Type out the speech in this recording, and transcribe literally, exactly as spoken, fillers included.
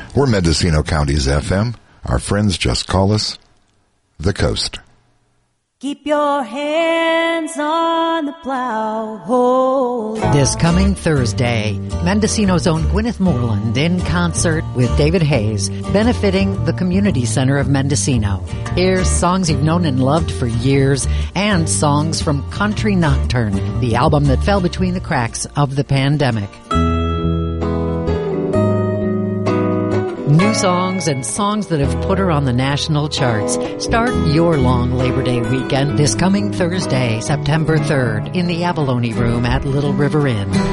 We're Mendocino County's F M. Our friends just call us The Coast. Keep your hands on the plow. Hold on. This coming Thursday, Mendocino's own Gwyneth Moreland in concert with David Hayes, benefiting the Community Center of Mendocino. Here's songs you've known and loved for years, and songs from Country Nocturne, the album that fell between the cracks of the pandemic. New songs and songs that have put her on the national charts. Start your long Labor Day weekend this coming Thursday, September third, in the Abalone Room at Little River Inn.